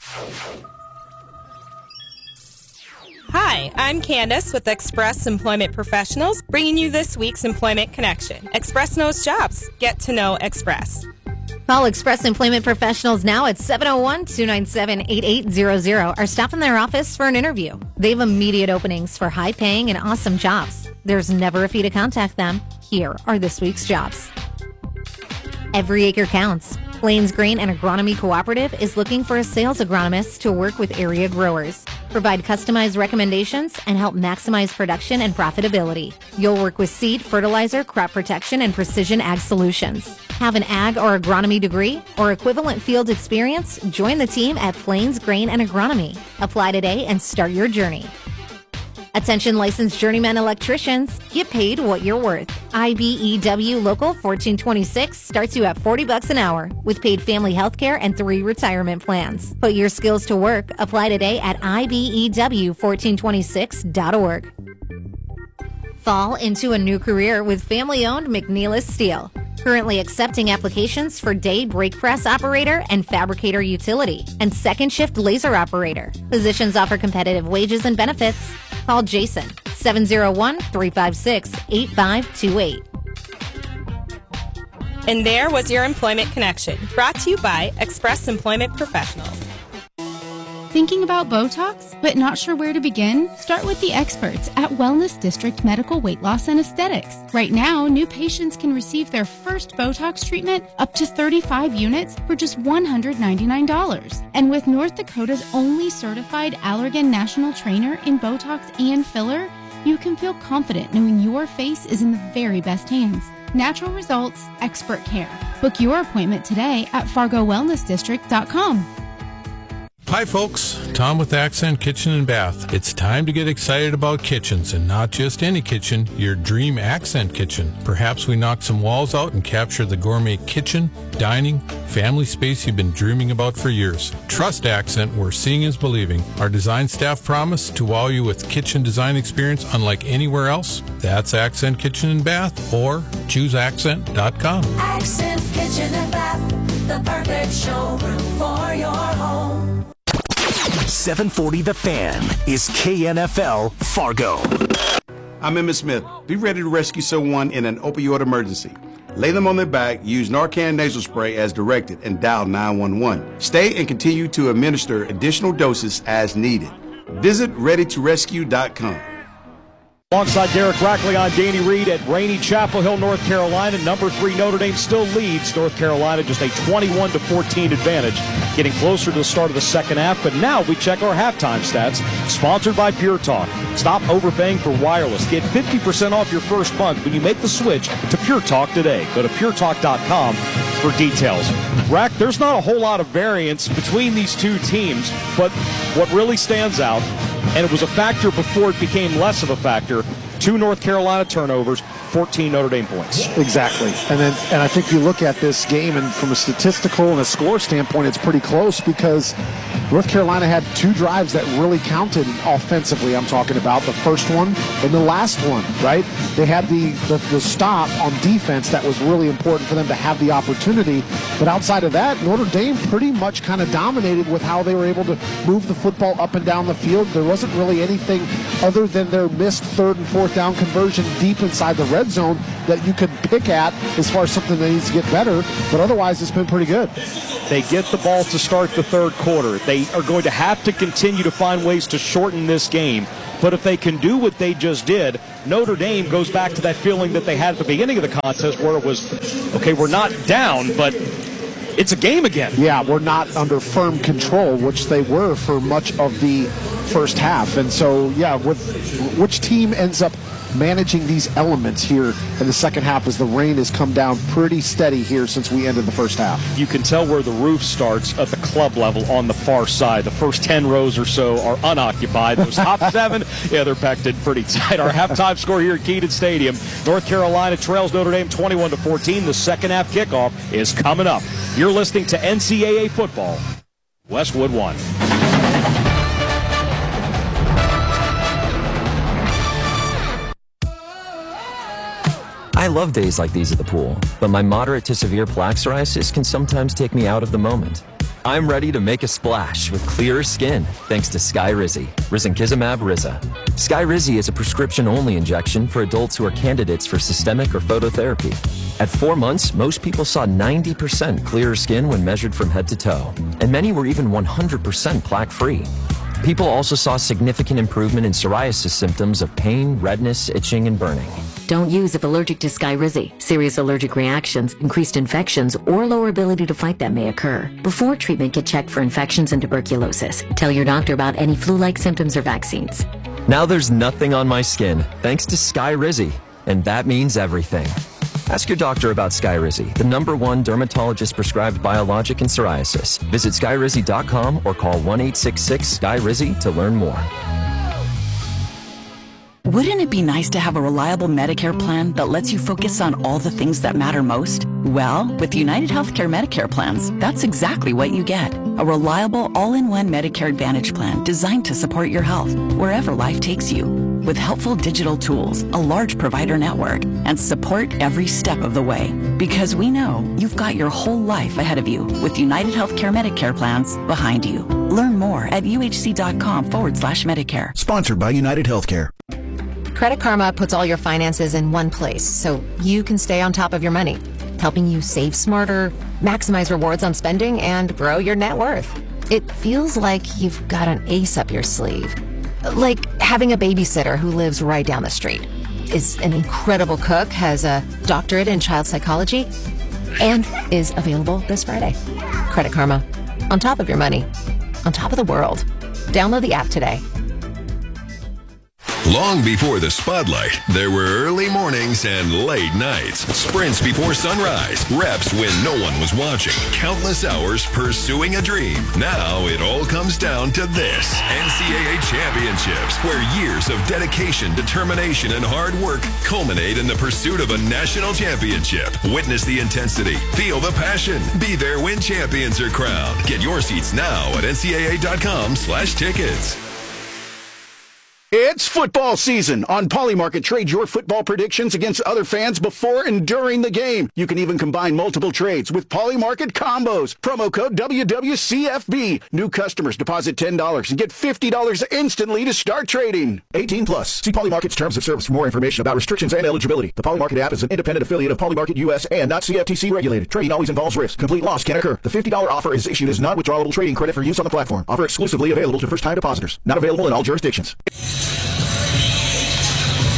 Hi, I'm Candace with Express Employment Professionals, bringing you this week's Employment Connection. Express knows jobs. Get to know Express. Call Express Employment Professionals now at seven oh one, two nine seven, eight eight zero zero or stop in their office for an interview. They have immediate openings for high-paying and awesome jobs. There's never a fee to contact them. Here are this week's jobs. Every acre counts. Plains Grain and Agronomy Cooperative is looking for a sales agronomist to work with area growers, provide customized recommendations, and help maximize production and profitability. You'll work with seed, fertilizer, crop protection, and precision ag solutions. Have an ag or agronomy degree or equivalent field experience? Join the team at Plains Grain and Agronomy. Apply today and start your journey. Attention licensed journeyman electricians, get paid what you're worth. I B E W Local fourteen twenty-six starts you at forty bucks an hour with paid family health care and three retirement plans. Put your skills to work. Apply today at I B E W fourteen twenty-six dot org. Fall into a new career with family-owned McNeilus Steel. Currently accepting applications for day brake press operator and fabricator utility and second shift laser operator. Positions offer competitive wages and benefits. Call Jason, seven oh one, three five six, eight five two eight. And there was your Employment Connection, brought to you by Express Employment Professionals. Thinking about Botox, but not sure where to begin? Start with the experts at Wellness District Medical Weight Loss and Aesthetics. Right now, new patients can receive their first Botox treatment up to thirty-five units for just one hundred ninety-nine dollars. And with North Dakota's only certified Allergan National Trainer in Botox and filler, you can feel confident knowing your face is in the very best hands. Natural results, expert care. Book your appointment today at fargo wellness district dot com. Hi folks, Tom with Accent Kitchen and Bath. It's time to get excited about kitchens, and not just any kitchen, your dream Accent kitchen. Perhaps we knock some walls out and capture the gourmet kitchen, dining, family space you've been dreaming about for years. Trust Accent, where seeing is believing. Our design staff promise to wow you with kitchen design experience unlike anywhere else. That's Accent Kitchen and Bath, or choose accent dot com. Accent Kitchen and Bath, the perfect showroom for your home. seven forty The Fan is K N F L Fargo. I'm Emmitt Smith. Be ready to rescue someone in an opioid emergency. Lay them on their back, use Narcan nasal spray as directed, and dial nine one one. Stay and continue to administer additional doses as needed. Visit ready to rescue dot com. Alongside Derek Rackley, I'm Danny Reed at rainy Chapel Hill, North Carolina. Number three Notre Dame still leads North Carolina, just a twenty-one to fourteen advantage, getting closer to the start of the second half. But now we check our halftime stats, sponsored by Pure Talk. Stop overpaying for wireless. Get fifty percent off your first month when you make the switch to Pure Talk today. Go to pure talk dot com for details. Rack, there's not a whole lot of variance between these two teams, but what really stands out, and it was a factor before it became less of a factor, two North Carolina turnovers, fourteen Notre Dame points. Exactly. And then, and I think you look at this game, and from a statistical and a score standpoint, it's pretty close because North Carolina had two drives that really counted offensively. I'm talking about the first one and the last one, right? They had the, the, the stop on defense that was really important for them to have the opportunity. But outside of that, Notre Dame pretty much kind of dominated with how they were able to move the football up and down the field. There wasn't really anything other than their missed third and fourth down conversion deep inside the red zone that you could pick at as far as something that needs to get better. But otherwise, it's been pretty good. They get the ball to start the third quarter. They are going to have to continue to find ways to shorten this game. But if they can do what they just did, Notre Dame goes back to that feeling that they had at the beginning of the contest where it was, okay, we're not down, but it's a game again. Yeah, we're not under firm control, which they were for much of the first half. And so, yeah, with which team ends up managing these elements here in the second half as the rain has come down pretty steady here since we ended the first half. You can tell where the roof starts at the club level on the far side. The first ten rows or so are unoccupied. Those top seven, yeah, they're packed in pretty tight. Our halftime score here at Keaton Stadium, North Carolina trails Notre Dame twenty-one to fourteen. The second half kickoff is coming up. You're listening to N C double A football. Westwood one. I love days like these at the pool, but my moderate to severe plaque psoriasis can sometimes take me out of the moment. I'm ready to make a splash with clearer skin thanks to Skyrizi, Risankizumab Riza. Skyrizi is a prescription-only injection for adults who are candidates for systemic or phototherapy. At four months, most people saw ninety percent clearer skin when measured from head to toe, and many were even one hundred percent plaque-free. People also saw significant improvement in psoriasis symptoms of pain, redness, itching, and burning. Don't use if allergic to Skyrizi. Serious allergic reactions, increased infections, or lower ability to fight them may occur. Before treatment, get checked for infections and tuberculosis. Tell your doctor about any flu-like symptoms or vaccines. Now there's nothing on my skin thanks to Skyrizi, and that means everything. Ask your doctor about Skyrizi, the number one dermatologist-prescribed biologic in psoriasis. Visit Skyrizi dot com or call one eight six six S K Y R I Z I to learn more. Wouldn't it be nice to have a reliable Medicare plan that lets you focus on all the things that matter most? Well, with United Healthcare Medicare plans, that's exactly what you get. A reliable all-in-one Medicare Advantage plan designed to support your health wherever life takes you. With helpful digital tools, a large provider network, and support every step of the way. Because we know you've got your whole life ahead of you with United Healthcare Medicare plans behind you. Learn more at uhc.com forward slash Medicare. Sponsored by United Healthcare. Credit Karma puts all your finances in one place so you can stay on top of your money, helping you save smarter, maximize rewards on spending, and grow your net worth. It feels like you've got an ace up your sleeve. Like having a babysitter who lives right down the street, is an incredible cook, has a doctorate in child psychology, and is available this Friday. Credit Karma. On top of your money. On top of the world. Download the app today. Long before the spotlight, there were early mornings and late nights. Sprints before sunrise. Reps when no one was watching. Countless hours pursuing a dream. Now it all comes down to this. N C double A Championships, where years of dedication, determination, and hard work culminate in the pursuit of a national championship. Witness the intensity. Feel the passion. Be there when champions are crowned. Get your seats now at N C double A dot com slash tickets. It's football season. On Polymarket, trade your football predictions against other fans before and during the game. You can even combine multiple trades with Polymarket combos. Promo code W W C F B. New customers deposit ten dollars and get fifty dollars instantly to start trading. eighteen plus. See Polymarket's terms of service for more information about restrictions and eligibility. The Polymarket app is an independent affiliate of Polymarket U S and not C F T C regulated. Trading always involves risk. Complete loss can occur. The fifty dollars offer is issued as non-withdrawable trading credit for use on the platform. Offer exclusively available to first-time depositors. Not available in all jurisdictions.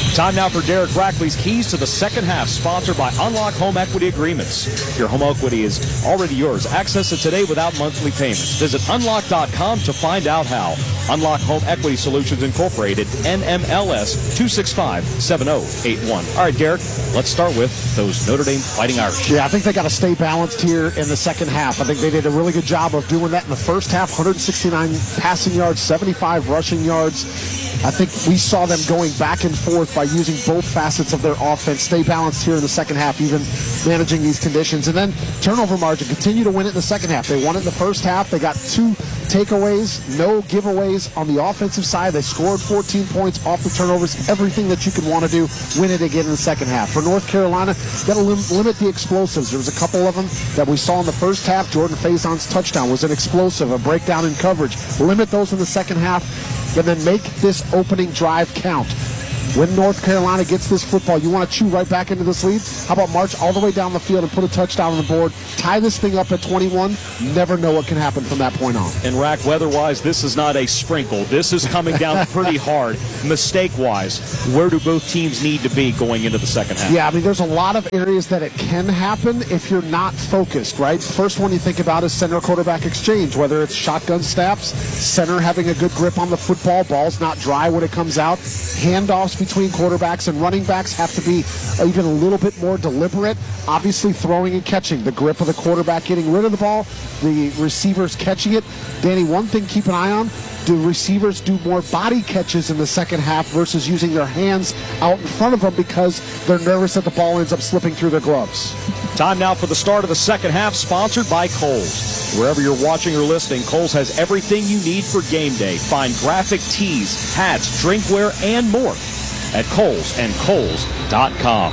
Time now for Derek Brackley's Keys to the Second Half, sponsored by Unlock Home Equity Agreements. Your home equity is already yours. Access it today without monthly payments. Visit unlock dot com to find out how. Unlock Home Equity Solutions Incorporated, N M L S two six five seven zero eight one. All right, Derek, let's start with those Notre Dame Fighting Irish. Yeah, I think they got to stay balanced here in the second half. I think they did a really good job of doing that in the first half. one hundred sixty-nine passing yards, seventy-five rushing yards. I think we saw them going back and forth by using both facets of their offense. Stay balanced here in the second half, even managing these conditions. And then turnover margin, continue to win it in the second half. They won it in the first half. They got two takeaways, no giveaways on the offensive side. They scored fourteen points off the turnovers. Everything that you could want to do, win it again in the second half. For North Carolina, got to lim- limit the explosives. There was a couple of them that we saw in the first half. Jordan Faison's touchdown was an explosive, a breakdown in coverage. Limit those in the second half, and then make this opening drive count. When North Carolina gets this football, you want to chew right back into this lead? How about march all the way down the field and put a touchdown on the board, tie this thing up at twenty-one? Never know what can happen from that point on. And Rack, weather-wise, this is not a sprinkle. This is coming down pretty hard. Mistake-wise, where do both teams need to be going into the second half? Yeah, I mean, there's a lot of areas that it can happen if you're not focused, right? First one you think about is center-quarterback exchange, whether it's shotgun snaps, center having a good grip on the football, ball's not dry when it comes out, handoffs between quarterbacks and running backs have to be even a little bit more deliberate. Obviously, throwing and catching, the grip of the quarterback getting rid of the ball, the receivers catching it. Danny, one thing keep an eye on, do receivers do more body catches in the second half versus using their hands out in front of them because they're nervous that the ball ends up slipping through their gloves? Time now for the start of the second half, sponsored by Kohl's. Wherever you're watching or listening, Kohl's has everything you need for game day. Find graphic tees, hats, drinkware, and more at Kohl's and Kohl's dot com.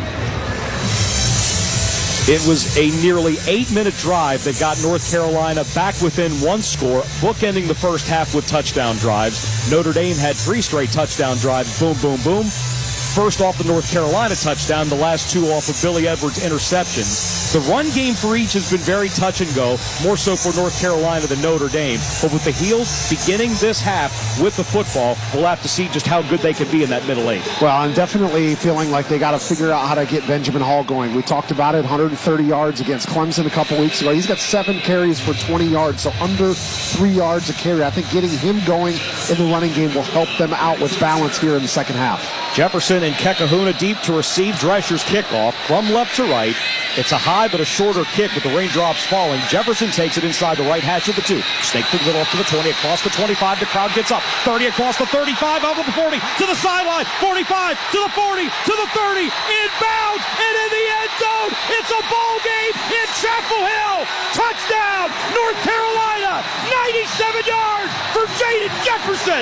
It was a nearly eight-minute drive that got North Carolina back within one score, bookending the first half with touchdown drives. Notre Dame had three straight touchdown drives, boom, boom, boom. First off the North Carolina touchdown, the last two off of Billy Edwards' interception. The run game for each has been very touch and go, more so for North Carolina than Notre Dame. But with the Heels beginning this half with the football, we'll have to see just how good they can be in that middle eight. Well, I'm definitely feeling like they got to figure out how to get Benjamin Hall going. We talked about it, one hundred thirty yards against Clemson a couple weeks ago. He's got seven carries for twenty yards, so under three yards a carry. I think getting him going in the running game will help them out with balance here in the second half. Jefferson and Kekahuna deep to receive Drescher's kickoff from left to right. It's a high but a shorter kick with the raindrops falling. Jefferson takes it inside the right hash of the two. Snake through the middle up to the twenty, across the twenty-five. The crowd gets up. thirty across the thirty-five, over the forty, to the sideline. forty-five, to the forty, to the thirty. Inbounds, and in the end zone. It's a ball game in Chapel Hill. Touchdown, North Carolina. ninety-seven yards for Jaden Jefferson.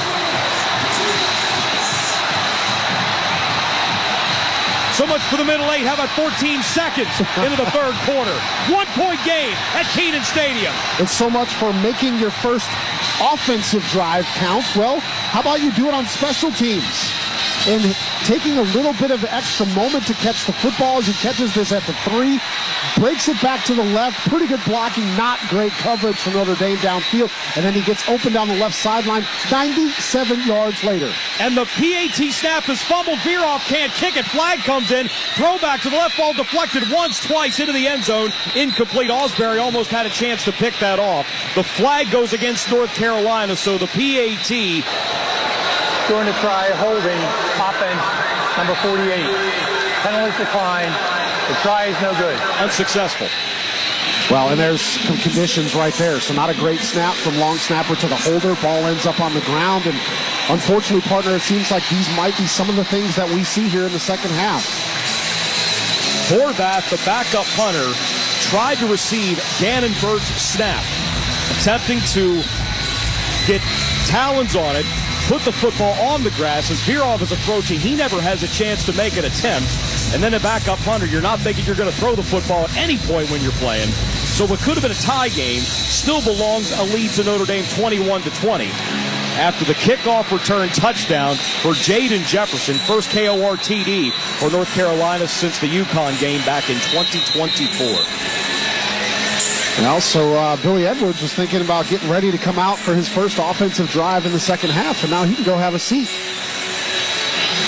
So much for the middle eight. How about fourteen seconds into the third quarter? One-point game at Kenan Stadium. It's so much for making your first offensive drive count. Well, how about you do it on special teams? And taking a little bit of extra moment to catch the football as he catches this at the three, breaks it back to the left. Pretty good blocking, not great coverage from Notre Dame downfield. And then he gets open down the left sideline ninety-seven yards later. And the P A T snap is fumbled. Veeroff can't kick it. Flag comes in. Throwback to the left, ball deflected once, twice into the end zone. Incomplete. Osbury almost had a chance to pick that off. The flag goes against North Carolina, so the P A T going to try holding offense number forty-eight. Penalties decline. The try is no good. Unsuccessful. Well, and there's some conditions right there. So not a great snap from long snapper to the holder. Ball ends up on the ground. And unfortunately, partner, it seems like these might be some of the things that we see here in the second half. Horvath, the backup punter, tried to receive Gannon Bird's snap, attempting to get talons on it, put the football on the grass. As Veeroff is approaching, he never has a chance to make an attempt. And then a backup punter, you're not thinking you're going to throw the football at any point when you're playing. So what could have been a tie game still belongs a lead to Notre Dame twenty-one to twenty. After the kickoff return touchdown for Jaden Jefferson, first K O R T D for North Carolina since the UConn game back in twenty twenty-four. And also, uh, Billy Edwards was thinking about getting ready to come out for his first offensive drive in the second half, and now he can go have a seat.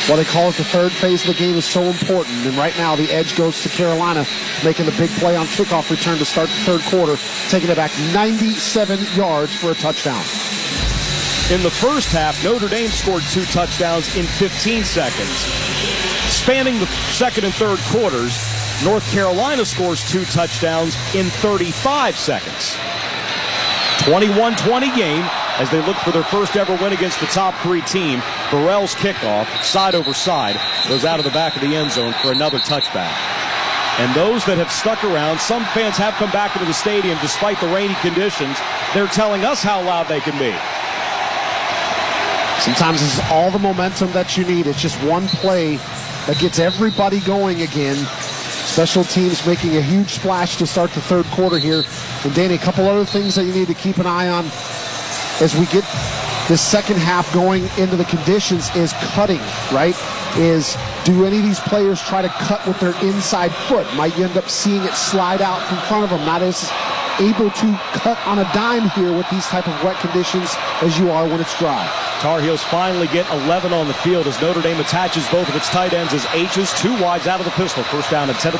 Well, they call it the third phase of the game is so important. And right now, the edge goes to Carolina, making the big play on kickoff return to start the third quarter, taking it back ninety-seven yards for a touchdown. In the first half, Notre Dame scored two touchdowns in fifteen seconds. Spanning the second and third quarters, North Carolina scores two touchdowns in thirty-five seconds. twenty-one twenty game as they look for their first ever win against the top three team. Burrell's kickoff, side over side, goes out of the back of the end zone for another touchback. And those that have stuck around, some fans have come back into the stadium despite the rainy conditions. They're telling us how loud they can be. Sometimes it's all the momentum that you need. It's just one play that gets everybody going again. Special teams making a huge splash to start the third quarter here. And Danny, a couple other things that you need to keep an eye on as we get this second half going into the conditions is cutting, right? Is do any of these players try to cut with their inside foot? Might you end up seeing it slide out from front of them? Not as able to cut on a dime here with these type of wet conditions as you are when it's dry. Tar Heels finally get eleven on the field as Notre Dame attaches both of its tight ends as H's, two wides out of the pistol. First down and ten.